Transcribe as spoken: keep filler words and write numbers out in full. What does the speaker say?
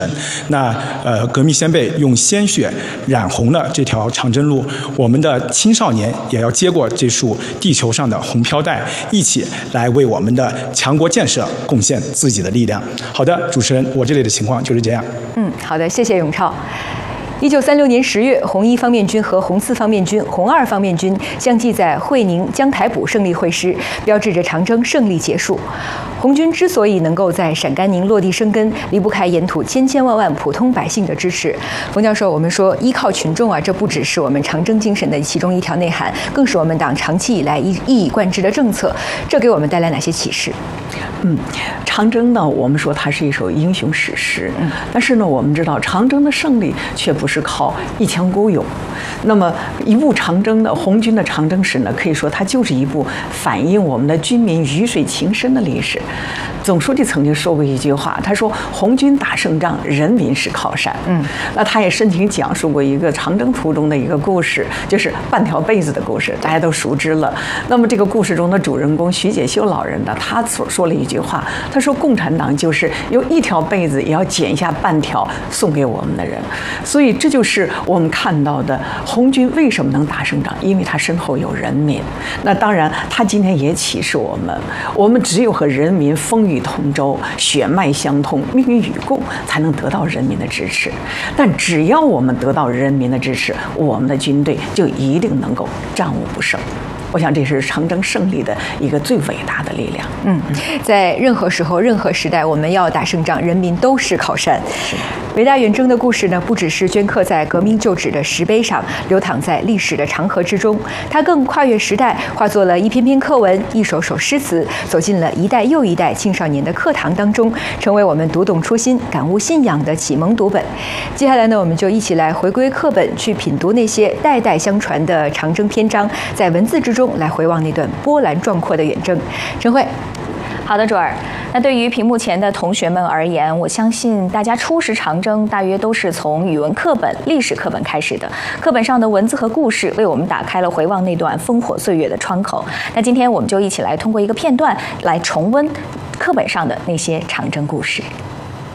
那呃，革命先辈用鲜血染红了这条长征路，我们的青少年也要接过这束地球上的红飘带，一起来为我们的强国建设贡献自己的力量。好的，主持人，我这里的情况就是这样。 嗯，好的，谢谢永超。一九三六年十月，红一方面军和红四方面军、红二方面军相继在会宁、江台堡胜利会师，标志着长征胜利结束。红军之所以能够在陕甘宁落地生根，离不开沿途千千万万普通百姓的支持。冯教授，我们说依靠群众啊，这不只是我们长征精神的其中一条内涵，更是我们党长期以来一一以贯之的政策。这给我们带来哪些启示？ 嗯，长征呢，我们说它是一首英雄史诗，嗯，但是呢，我们知道长征的胜利却不是靠一腔孤勇。那么，一部长征的红军的长征史呢，可以说它就是一部反映我们的军民鱼水情深的历史。总书记曾经说过一句话，他说：“红军打胜仗，人民是靠山。”嗯，那他也深情讲述过一个长征途中的一个故事，就是半条被子的故事，大家都熟知了。那么这个故事中的主人公徐解秀老人呢，他所说了一句话，他说：“共产党就是有一条被子也要剪下半条送给我们的人。”所以这就是我们看到的红军为什么能打胜仗，因为他身后有人民。那当然，他今天也启示我们，我们只有和人民风雨同舟、血脉相通、命运与共，才能得到人民的支持。但只要我们得到人民的支持，我们的军队就一定能够战无不胜。我想这是长征胜利的一个最伟大的力量。 嗯，在任何时候、任何时代，我们要打胜仗，人民都是靠山。伟大远征的故事呢，不只是镌刻在革命旧址的石碑上，流淌在历史的长河之中，它更跨越时代，化作了一篇篇课文、一首首诗词，走进了一代又一代青少年的课堂当中，成为我们读懂初心、感悟信仰的启蒙读本。接下来呢，我们就一起来回归课本，去品读那些代代相传的长征篇章，在文字之中来回望那段波澜壮阔的远征。陈慧。 好的，卓尔。那对于屏幕前的同学们而言，我相信大家初识长征大约都是从语文课本、历史课本开始的。课本上的文字和故事为我们打开了回望那段烽火岁月的窗口。那今天我们就一起来通过一个片段来重温课本上的那些长征故事。